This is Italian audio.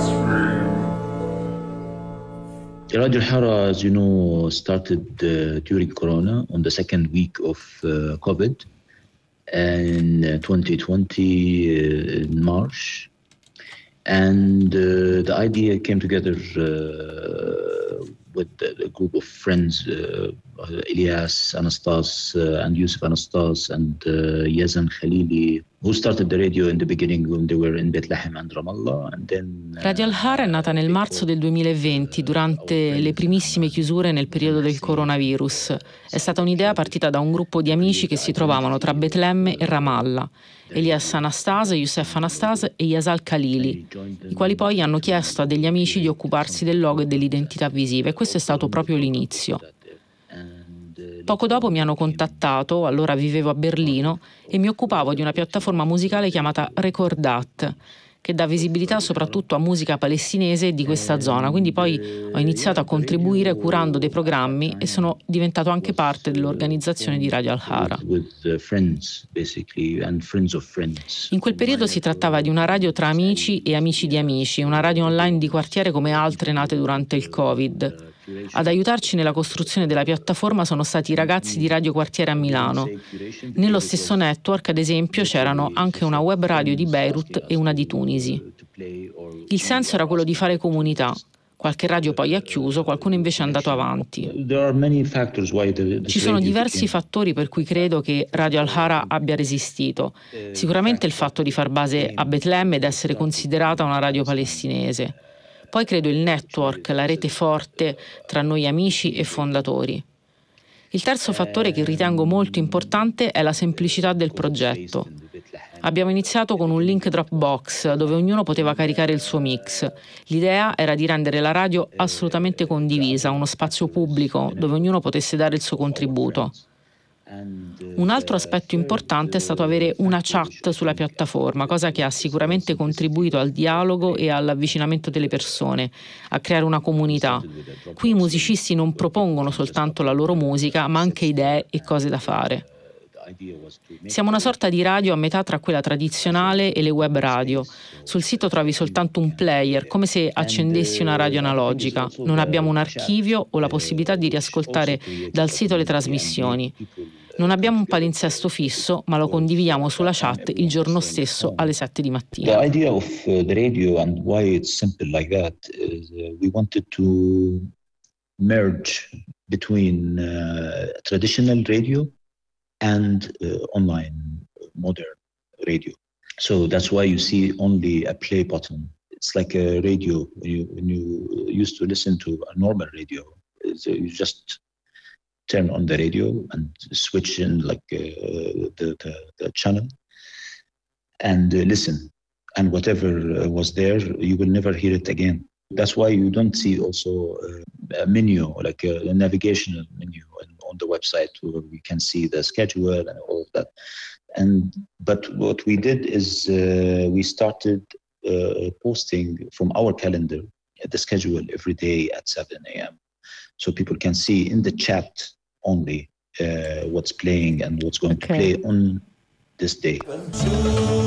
Radio Al-Hara, as you know, started during Corona on the second week of COVID in 2020 in March. And the idea came together with a group of friends, Ilyas Anastas and Yusuf Anastas and Yazan Khalili, who started the radio in the beginning when they were in Bethlehem and Ramallah. And then, Radio Al-Hara è nata nel marzo del 2020, durante le primissime chiusure nel periodo del coronavirus. È stata un'idea partita da un gruppo di amici che si trovavano tra Betlemme e Ramallah. Elias Anastas, Youssef Anastas e Yazal Khalili, i quali poi hanno chiesto a degli amici di occuparsi del logo e dell'identità visiva, e questo è stato proprio l'inizio. Poco dopo mi hanno contattato, allora vivevo a Berlino, e mi occupavo di una piattaforma musicale chiamata Recordat, che dà visibilità soprattutto a musica palestinese di questa zona. Quindi poi ho iniziato a contribuire curando dei programmi e sono diventato anche parte dell'organizzazione di Radio Al-Hara. In quel periodo si trattava di una radio tra amici e amici di amici, una radio online di quartiere come altre nate durante il Covid. Ad aiutarci nella costruzione della piattaforma sono stati i ragazzi di Radio Quartiere a Milano. Nello stesso network, ad esempio, c'erano anche una web radio di Beirut e una di Tunisi. Il senso era quello di fare comunità. Qualche radio poi ha chiuso, qualcuno invece è andato avanti. Ci sono diversi fattori per cui credo che Radio Al-Hara abbia resistito. Sicuramente il fatto di far base a Betlemme ed essere considerata una radio palestinese. Poi credo il network, la rete forte tra noi amici e fondatori. Il terzo fattore che ritengo molto importante è la semplicità del progetto. Abbiamo iniziato con un link Dropbox dove ognuno poteva caricare il suo mix. L'idea era di rendere la radio assolutamente condivisa, uno spazio pubblico dove ognuno potesse dare il suo contributo. Un altro aspetto importante è stato avere una chat sulla piattaforma, cosa che ha sicuramente contribuito al dialogo e all'avvicinamento delle persone, a creare una comunità. Qui i musicisti non propongono soltanto la loro musica, ma anche idee e cose da fare. Siamo una sorta di radio a metà tra quella tradizionale e le web radio. Sul sito trovi soltanto un player, come se accendessi una radio analogica. Non abbiamo un archivio o la possibilità di riascoltare dal sito le trasmissioni. Non abbiamo un palinsesto fisso, ma lo condividiamo sulla chat il giorno stesso alle 7 di mattina. The idea of the radio and why it's simple like that is we wanted to merge between traditional radio and online modern radio. So that's why you see only a play button. It's like a radio. When you used to listen to a normal radio, you just turn on the radio and switch in like the channel and listen. And whatever was there, you will never hear it again. That's why you don't see also a menu, like a navigational menu on the website where we can see the schedule and all of that. But what we did is we started posting from our calendar the schedule every day at 7 a.m. So people can see in the chat only what's playing and what's going to play on this day.